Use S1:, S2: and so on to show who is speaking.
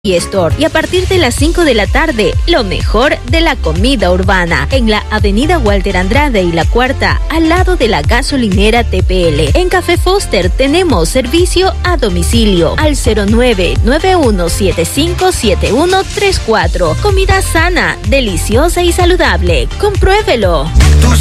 S1: Store. Y a partir de las 5 de la tarde, lo mejor de la comida urbana en la avenida Walter Andrade y la Cuarta, al lado de la gasolinera TPL. En Café Foster tenemos servicio a domicilio al 0991757134. Comida sana, deliciosa y saludable. Compruébelo.